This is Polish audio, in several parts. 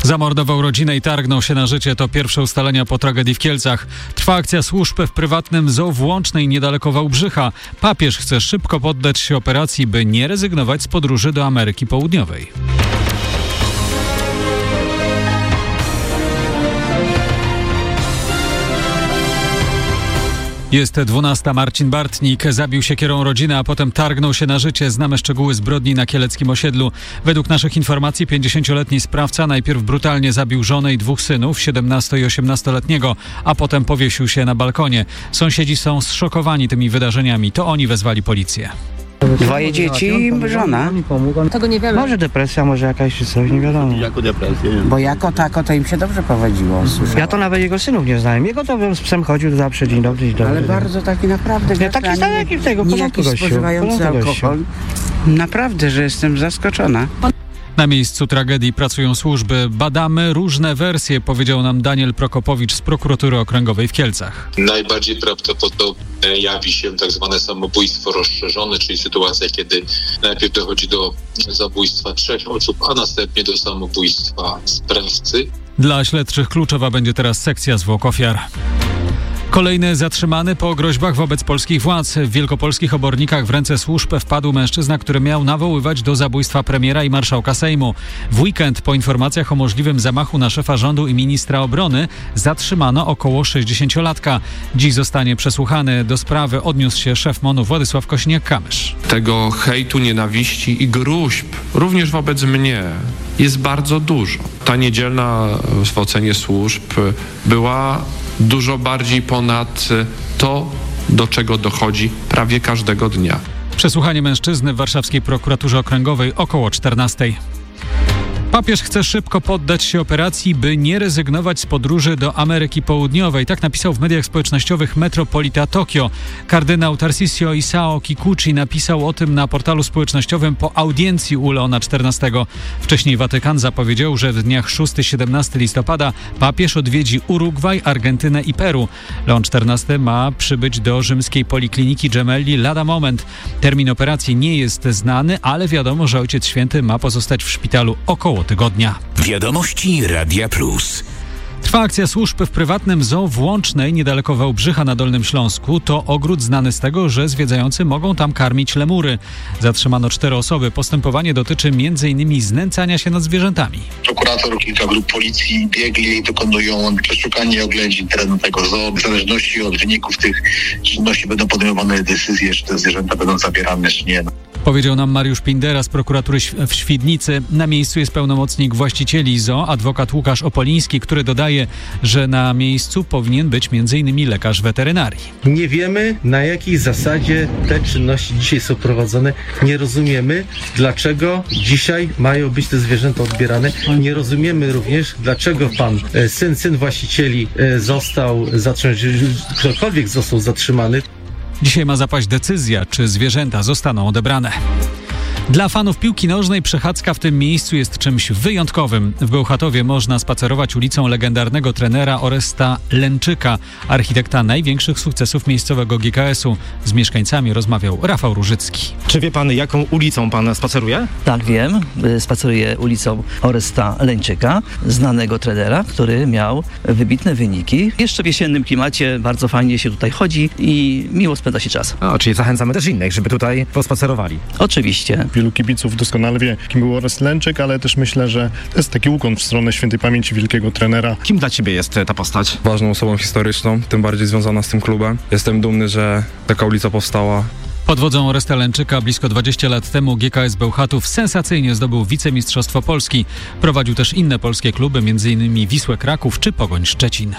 Zamordował rodzinę i targnął się na życie. To pierwsze ustalenia po tragedii w Kielcach. Trwa akcja służb w prywatnym zoo w Łącznej niedaleko Wałbrzycha. Papież chce szybko poddać się operacji, by nie rezygnować z podróży do Ameryki Południowej. Jest 12. Marcin Bartnik zabił siekierą rodzinę, a potem targnął się na życie. Znamy szczegóły zbrodni na kieleckim osiedlu. Według naszych informacji 50-letni sprawca najpierw brutalnie zabił żonę i dwóch synów, 17- i 18-letniego, a potem powiesił się na balkonie. Sąsiedzi są zszokowani tymi wydarzeniami. To oni wezwali policję. 2 dzieci i żona. Tego nie wiemy. Może depresja, może jakaś czy coś, nie wiadomo. Jako depresję. Bo jako tako to im się dobrze prowadziło. Ja to nawet jego synów nie znałem. Jego to z psem chodził zawsze, dzień dobry, dzień dobry. Ale bardzo taki naprawdę... Nie, taki sam jak i tego, porządku gościu. Spożywający alkohol. Naprawdę, że jestem zaskoczona. Na miejscu tragedii pracują służby. Badamy różne wersje, powiedział nam Daniel Prokopowicz z Prokuratury Okręgowej w Kielcach. Najbardziej prawdopodobnie jawi się tak zwane samobójstwo rozszerzone, czyli sytuacja, kiedy najpierw dochodzi do zabójstwa 3 osób, a następnie do samobójstwa sprawcy. Dla śledczych kluczowa będzie teraz sekcja zwłok ofiar. Kolejny zatrzymany po groźbach wobec polskich władz. W wielkopolskich Obornikach w ręce służb wpadł mężczyzna, który miał nawoływać do zabójstwa premiera i marszałka Sejmu. W weekend po informacjach o możliwym zamachu na szefa rządu i ministra obrony zatrzymano około 60-latka. Dziś zostanie przesłuchany. Do sprawy odniósł się szef MON-u Władysław Kosiniak-Kamysz. Tego hejtu, nienawiści i gruźb również wobec mnie jest bardzo dużo. Ta niedzielna w ocenie służb była dużo bardziej ponad to, do czego dochodzi prawie każdego dnia. Przesłuchanie mężczyzny w warszawskiej prokuraturze okręgowej około 14:00. Papież chce szybko poddać się operacji, by nie rezygnować z podróży do Ameryki Południowej. Tak napisał w mediach społecznościowych metropolita Tokio. Kardynał Tarcisio Isao Kikuchi napisał o tym na portalu społecznościowym po audiencji u Leona XIV. Wcześniej Watykan zapowiedział, że w dniach 6-17 listopada papież odwiedzi Urugwaj, Argentynę i Peru. Leon XIV ma przybyć do rzymskiej polikliniki Gemelli lada moment. Termin operacji nie jest znany, ale wiadomo, że Ojciec Święty ma pozostać w szpitalu około tygodnia. Wiadomości Radia Plus. Trwa akcja służb w prywatnym zoo w Łącznej, niedaleko Wałbrzycha na Dolnym Śląsku. To ogród znany z tego, że zwiedzający mogą tam karmić lemury. Zatrzymano 4 osoby. Postępowanie dotyczy m.in. znęcania się nad zwierzętami. Prokurator, kilka grup policji biegli, dokonują przeszukania i oględzin terenu tego zoo. W zależności od wyników tych czynności będą podejmowane decyzje, czy te zwierzęta będą zabierane, czy nie. Powiedział nam Mariusz Pindera z prokuratury w Świdnicy. Na miejscu jest pełnomocnik właścicieli zoo, adwokat Łukasz Opoliński, który dodaje, że na miejscu powinien być m.in. lekarz weterynarii. Nie wiemy, na jakiej zasadzie te czynności dzisiaj są prowadzone. Nie rozumiemy, dlaczego dzisiaj mają być te zwierzęta odbierane. Nie rozumiemy również, dlaczego syn właścicieli został zatrzymany, ktokolwiek został zatrzymany. Dzisiaj ma zapaść decyzja, czy zwierzęta zostaną odebrane. Dla fanów piłki nożnej przechadzka w tym miejscu jest czymś wyjątkowym. W Bełchatowie można spacerować ulicą legendarnego trenera Oresta Lęczyka, architekta największych sukcesów miejscowego GKS-u. Z mieszkańcami rozmawiał Rafał Różycki. Czy wie pan, jaką ulicą pan spaceruje? Tak, wiem. Spaceruję ulicą Oresta Lęczyka, znanego trenera, który miał wybitne wyniki. Jeszcze w jesiennym klimacie bardzo fajnie się tutaj chodzi i miło spędza się czas. Czyli zachęcamy też innych, żeby tutaj pospacerowali. Oczywiście. Wielu kibiców doskonale wie, kim był Orest Lęczyk, ale też myślę, że to jest taki ukłon w stronę świętej pamięci wielkiego trenera. Kim dla ciebie jest ta postać? Ważną osobą historyczną, tym bardziej związana z tym klubem. Jestem dumny, że taka ulica powstała. Pod wodzą Oresta Lęczyka blisko 20 lat temu GKS Bełchatów sensacyjnie zdobył wicemistrzostwo Polski. Prowadził też inne polskie kluby, m.in. Wisłę Kraków czy Pogoń Szczecin.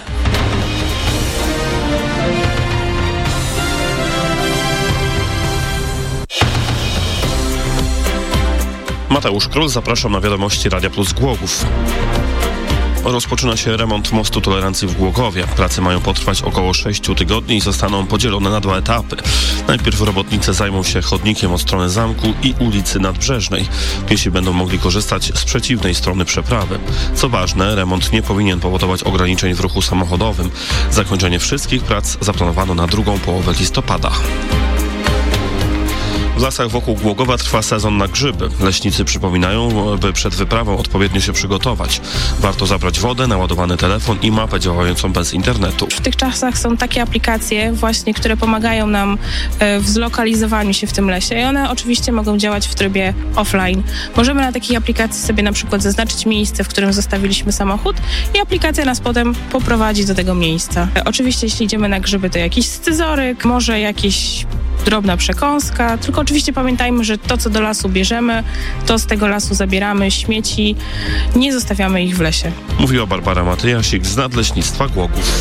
Mateusz Król, zapraszam na wiadomości Radia Plus Głogów. Rozpoczyna się remont mostu tolerancji w Głogowie. Prace mają potrwać około 6 tygodni i zostaną podzielone na 2 etapy. Najpierw robotnicy zajmą się chodnikiem od strony zamku i ulicy Nadbrzeżnej. Piesi będą mogli korzystać z przeciwnej strony przeprawy. Co ważne, remont nie powinien powodować ograniczeń w ruchu samochodowym. Zakończenie wszystkich prac zaplanowano na drugą połowę listopada. W lasach wokół Głogowa trwa sezon na grzyby. Leśnicy przypominają, by przed wyprawą odpowiednio się przygotować. Warto zabrać wodę, naładowany telefon i mapę działającą bez internetu. W tych czasach są takie aplikacje właśnie, które pomagają nam w zlokalizowaniu się w tym lesie i one oczywiście mogą działać w trybie offline. Możemy na takiej aplikacji sobie na przykład zaznaczyć miejsce, w którym zostawiliśmy samochód i aplikacja nas potem poprowadzi do tego miejsca. Oczywiście jeśli idziemy na grzyby, to jakiś scyzoryk, może jakieś drobna przekąska, tylko oczywiście pamiętajmy, że to, co do lasu bierzemy, to z tego lasu zabieramy, śmieci, nie zostawiamy ich w lesie. Mówiła Barbara Matyjasik z Nadleśnictwa Głogów.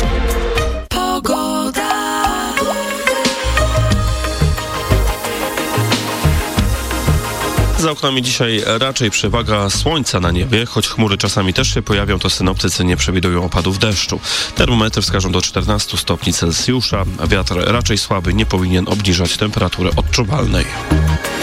Za oknami dzisiaj raczej przewaga słońca na niebie, choć chmury czasami też się pojawią, to synoptycy nie przewidują opadów deszczu. Termometry wskażą do 14 stopni Celsjusza, a wiatr raczej słaby, nie powinien obniżać temperatury odczuwalnej.